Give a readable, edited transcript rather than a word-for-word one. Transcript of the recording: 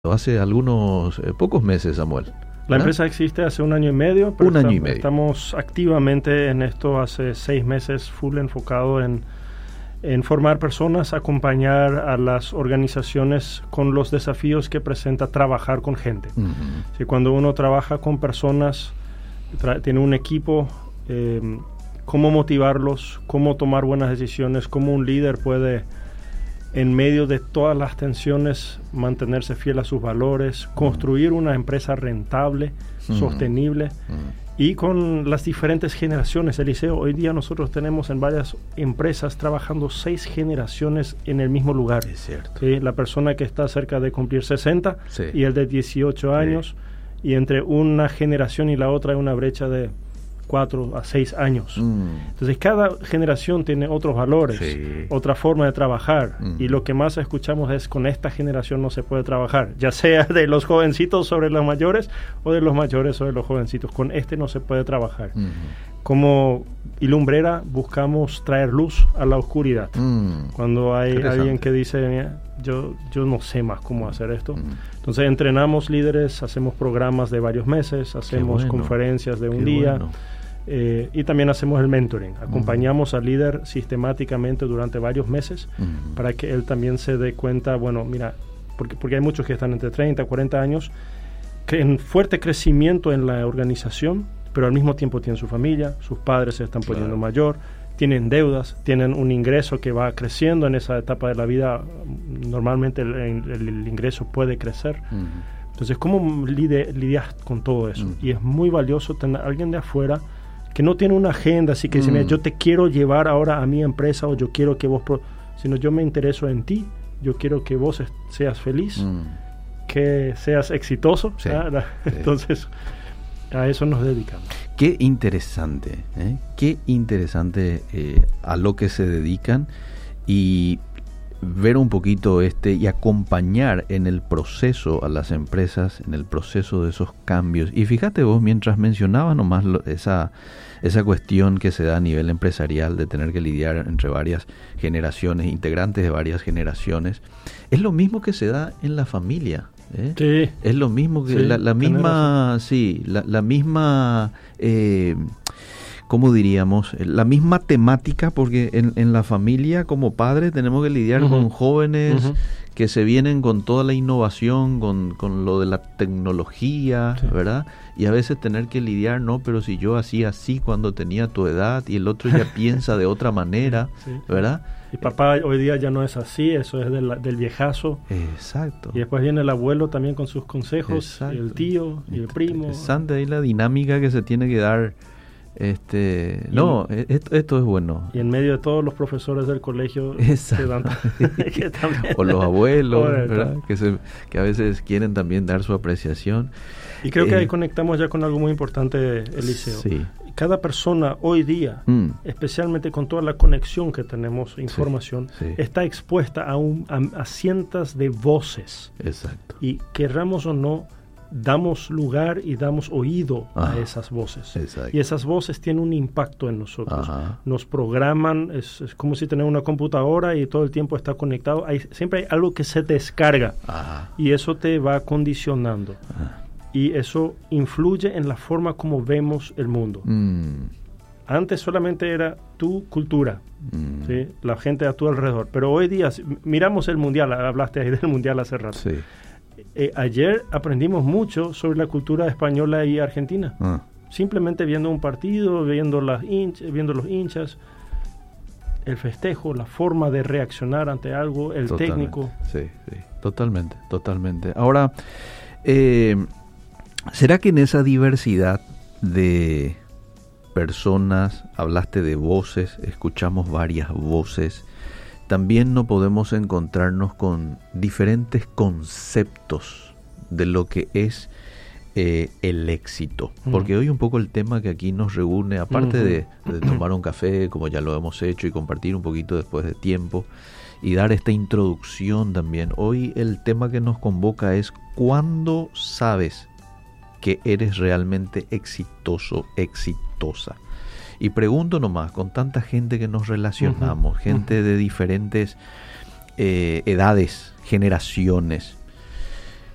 hace algunos pocos meses, Samuel. La empresa existe hace 1 año y medio, pero estamos activamente en esto hace 6 meses, full enfocado en formar personas, acompañar a las organizaciones con los desafíos que presenta trabajar con gente. Si cuando uno trabaja con personas, tiene un equipo, cómo motivarlos, cómo tomar buenas decisiones, cómo un líder puede, en medio de todas las tensiones, mantenerse fiel a sus valores, construir una empresa rentable, sostenible, y con las diferentes generaciones. Eliseo, hoy día nosotros tenemos en varias empresas trabajando 6 generaciones en el mismo lugar. Es cierto. La persona que está cerca de cumplir 60 y el de 18 años, y entre una generación y la otra hay una brecha de 4 a 6 años. Entonces cada generación tiene otros valores, otra forma de trabajar, y lo que más escuchamos es: con esta generación no se puede trabajar, ya sea de los jovencitos sobre los mayores o de los mayores sobre los jovencitos. Con este no se puede trabajar. Como Ilumbrera buscamos traer luz a la oscuridad. Cuando hay alguien que dice: mira, yo no sé más cómo hacer esto. Entonces entrenamos líderes, hacemos programas de varios meses, hacemos conferencias de un día. Y también hacemos el mentoring. Acompañamos al líder sistemáticamente durante varios meses para que él también se dé cuenta, bueno, mira, porque hay muchos que están entre 30 y 40 años, que en fuerte crecimiento en la organización, pero al mismo tiempo tienen su familia, sus padres se están poniendo mayor, tienen deudas, tienen un ingreso que va creciendo en esa etapa de la vida. Normalmente el ingreso puede crecer. Entonces, ¿cómo lidias con todo eso? Y es muy valioso tener a alguien de afuera que no tiene una agenda, así que dice: mira, yo te quiero llevar ahora a mi empresa, o yo quiero que vos... sino yo me intereso en ti, yo quiero que vos seas feliz, que seas exitoso. Entonces, a eso nos dedicamos. Qué interesante, qué interesante a lo que se dedican, y ver un poquito y acompañar en el proceso a las empresas, en el proceso de esos cambios. Y fíjate vos, mientras mencionabas nomás esa cuestión que se da a nivel empresarial de tener que lidiar entre varias generaciones, integrantes de varias generaciones, es lo mismo que se da en la familia. Es lo mismo que la misma, la misma, ¿cómo diríamos? La misma temática, porque en la familia como padres tenemos que lidiar con jóvenes que se vienen con toda la innovación, con lo de la tecnología, ¿verdad? Y a veces tener que lidiar, no, pero si yo hacía así cuando tenía tu edad, y el otro ya piensa de otra manera, ¿verdad? Y papá hoy día ya no es así, eso es del viejazo. Exacto. Y después viene el abuelo también con sus consejos, y el tío, y el primo. Interesante ahí la dinámica que se tiene que dar. Esto es bueno. Y en medio de todos los profesores del colegio que también, o los abuelos, ¿verdad? Que a veces quieren también dar su apreciación. Y creo que ahí conectamos ya con algo muy importante, Eliseo. Cada persona hoy día, especialmente con toda la conexión que tenemos, información, está expuesta a cientos de voces. Exacto. Y querramos o no, damos lugar y damos oído a esas voces. Exacto. Y esas voces tienen un impacto en nosotros. Nos programan, es como si tenemos una computadora y todo el tiempo está conectado. Siempre hay algo que se descarga y eso te va condicionando. Y eso influye en la forma como vemos el mundo. Antes solamente era tu cultura, la gente a tu alrededor. Pero hoy día, miramos el mundial, hablaste ahí del mundial hace rato. Ayer aprendimos mucho sobre la cultura española y argentina. Simplemente viendo un partido, viendo los hinchas, el festejo, la forma de reaccionar ante algo, el técnico. Totalmente. Ahora, ¿será que en esa diversidad de personas, hablaste de voces, escuchamos varias voces, también no podemos encontrarnos con diferentes conceptos de lo que es el éxito? Porque hoy un poco el tema que aquí nos reúne, aparte de tomar un café, como ya lo hemos hecho, y compartir un poquito después de tiempo, y dar esta introducción también, hoy el tema que nos convoca es: ¿cuándo sabes que eres realmente exitoso, exitosa? Y pregunto nomás, con tanta gente que nos relacionamos, gente de diferentes edades, generaciones,